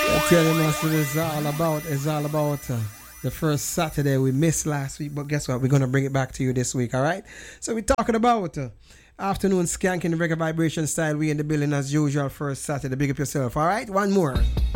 I tell you, Master, it's all about the first Saturday we missed last week, but guess what? We're gonna bring it back to you this week, all right? So we're talking about afternoon skanking the reggae vibration style. We in the building as usual. First Saturday, big up yourself, all right? One more.